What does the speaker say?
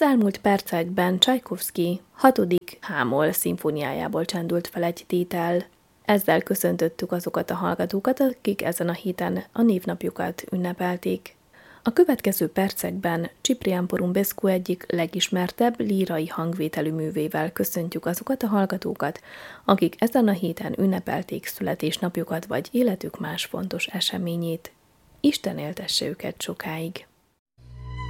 Az elmúlt percekben Csajkovszky 6. H-moll szimfóniájából csendült fel egy tétel. Ezzel köszöntöttük azokat a hallgatókat, akik ezen a héten a névnapjukat ünnepelték. A következő percekben Ciprián Porumbescu egyik legismertebb lírai hangvételű művével köszöntjük azokat a hallgatókat, akik ezen a héten ünnepelték születésnapjukat vagy életük más fontos eseményét. Isten éltesse őket sokáig!